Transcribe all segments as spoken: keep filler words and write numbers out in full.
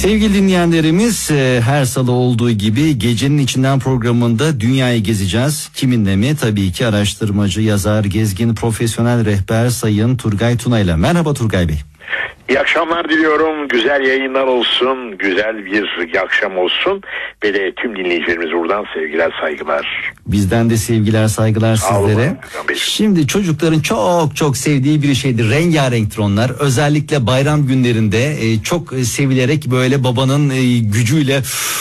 Sevgili dinleyenlerimiz, her salı olduğu gibi Gecenin İçinden programında dünyayı gezeceğiz. Kiminle mi? Tabii ki araştırmacı, yazar, gezgin, profesyonel rehber Sayın Turgay Tuna ile. Merhaba Turgay Bey. İyi akşamlar diliyorum. Güzel yayınlar olsun. Güzel bir akşam olsun. Ve de tüm dinleyicilerimiz buradan sevgiler, saygılar. Bizden de sevgiler, saygılar sizlere. Şimdi çocukların çok çok sevdiği bir şeydir. Rengarenktir onlar. Özellikle bayram günlerinde çok sevilerek böyle babanın gücüyle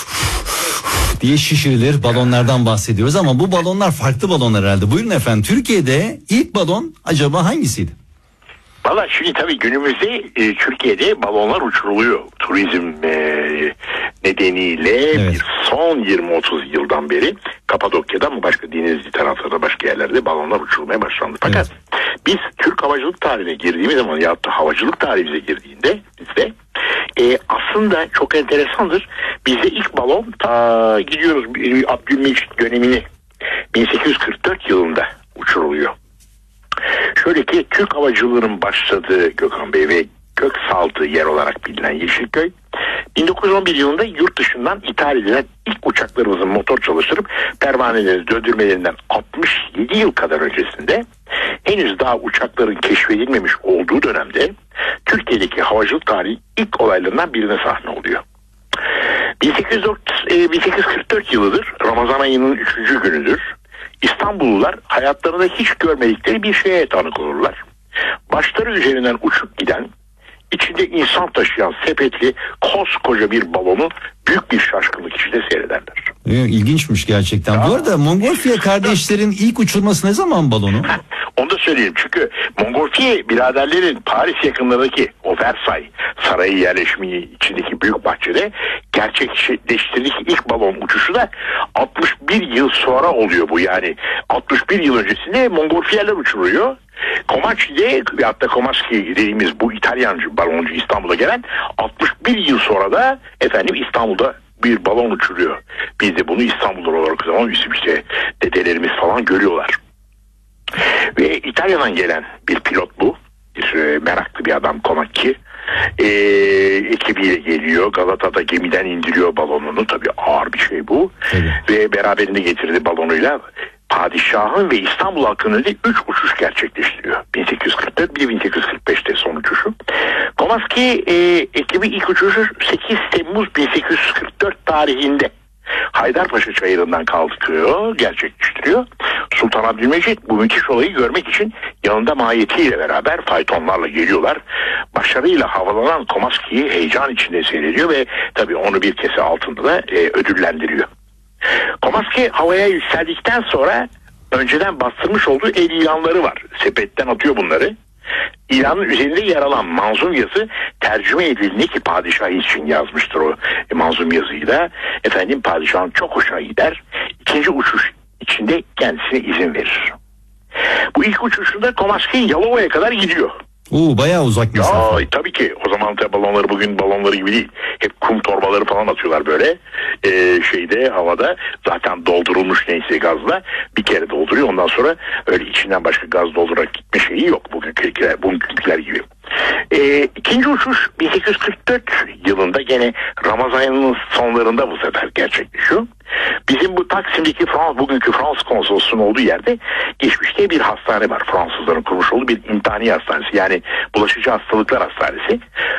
diye şişirilir. Balonlardan bahsediyoruz ama bu balonlar farklı balonlar herhalde. Buyurun efendim. Türkiye'de ilk balon acaba hangisiydi? Valla şimdi tabii günümüzde e, Türkiye'de balonlar uçuruluyor. Turizm e, nedeniyle evet. bir son yirmi otuz yıldan beri Kapadokya'da mı başka Denizli taraflarda başka yerlerde balonlar uçurulmaya başlandı. Fakat evet. biz Türk havacılık tarihine girdiğimiz zaman ya da havacılık tarihimize girdiğinde bizde e, aslında çok enteresandır. Bizde ilk balon ta gidiyoruz Abdülmecit dönemini bin sekiz yüz kırk dört yılında uçuruluyor. Şöyle ki Türk havacılığının başladığı Gökhan Bey ve gök saldığı yer olarak bilinen Yeşilköy, bin dokuz yüz on bir yılında yurt dışından ithal edilen ilk uçaklarımızın motor çalıştırıp pervanelerini döndürmelerinden altmış yedi yıl kadar öncesinde, henüz daha uçakların keşfedilmemiş olduğu dönemde Türkiye'deki havacılık tarihi ilk olaylarından birine sahne oluyor. bin sekiz yüz kırk dört yılıdır, Ramazan ayının üçüncü günüdür. İstanbullular hayatlarında hiç görmedikleri bir şeye tanık olurlar. Başları üzerinden uçup giden, içinde insan taşıyan sepetli koskoca bir balonu büyük bir şaşkınlık içinde seyrederler. İlginçmiş gerçekten. Ya. Bu arada Montgolfier kardeşlerin ilk uçurması ne zaman balonu? Onu da söyleyeyim, çünkü Montgolfier biraderlerin Paris yakınlarındaki o Versailles sarayı yerleşimi içindeki büyük bahçede gerçekleştirdiği ilk balon uçuşu da altmış bir yıl sonra oluyor bu. Yani altmış bir yıl öncesinde Montgolfier'ler uçuruyor. Comanche'de, hatta Comanche dediğimiz bu İtalyancı baloncu İstanbul'a gelen altmış bir yıl sonra da efendim İstanbul'da bir balon uçuruyor. Biz de bunu İstanbul'da olarak o zaman işte dedelerimiz falan görüyorlar. Ve İtalya'dan gelen bir pilot bu. Bir e, meraklı bir adam Comanche. E, ekibiyle geliyor. Galata'da gemiden indiriyor balonunu. Tabii ağır bir şey bu. Evet. Ve beraberinde getirdi balonuyla. Padişahın ve İstanbul halkının önünde üç uçuş gerçekleştiriyor. bin sekiz yüz kırk dört, bir bin sekiz yüz kırk beşte son uçuşu. Comanche e, ekibi ilk uçuşu sekiz Temmuz bin sekiz yüz kırk dört tarihinde Haydarpaşa Çayırı'ndan kalkıyor, gerçekleştiriyor. Sultan Abdülmecit bu müthiş olayı görmek için yanında mahiyetiyle beraber faytonlarla geliyorlar. Başarıyla havalanan Comanche'yi heyecan içinde seyrediyor ve tabii onu bir kese altında da e, ödüllendiriyor. Comanche havaya yükseldikten sonra önceden bastırmış olduğu el ilanları var. Sepetten atıyor bunları. İlanın üzerinde yer alan manzum yazı tercüme edildiğinde ki padişah için yazmıştır o e, manzum yazıyı da. Efendim padişahın çok hoşuna gider. İkinci uçuş içinde kendisine izin verir. Bu ilk uçuşunda Comanche Yalova'ya kadar gidiyor. Oo, bayağı uzak mesafe. Ya tabii ki o zaman da balonları bugün balonları gibi değil. Hep kum torbaları falan atıyorlar böyle ee, şeyde havada. Zaten doldurulmuş neyse gazla bir kere dolduruyor. Ondan sonra öyle içinden başka gaz doldurarak gitme şeyi yok bugünküler, bugünküler gibi. Ee, ikinci uçuş bin sekiz yüz kırk dört yılında gene Ramazan ayının sonlarında bu sefer gerçekleşiyor. Bizim bu Taksim'deki Frans, bugünkü Fransız konsolosluğunun olduğu yerde geçmişte bir hastane var. Fransızların kurmuş olduğu bir intihani hastanesi, yani bulaşıcı hastalıklar hastanesi.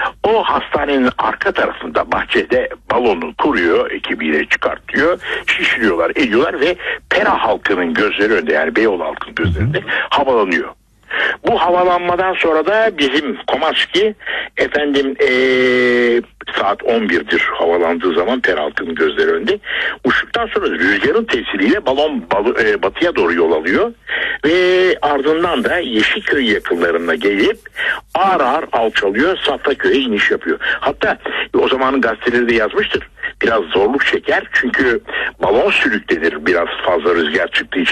O hastanenin arka tarafında bahçede balonu kuruyor, ekibiyle çıkartıyor, şişiriyorlar, ediyorlar ve Pera halkının gözleri önünde, yani Beyoğlu halkının gözlerinde havalanıyor. Bu havalanmadan sonra da bizim Comanche efendim ee, saat on birdir havalandığı zaman Peraltı'nın gözleri önünde. Uçtuktan sonra rüzgarın tesiriyle balon balı, e, batıya doğru yol alıyor ve ardından da Yeşilköy yakınlarına gelip ağır ağır alçalıyor, Safraköy'e iniş yapıyor. Hatta o zamanın gazeteleri de yazmıştır. Biraz zorluk çeker çünkü balon sürüklenir biraz fazla rüzgar çıktığı için.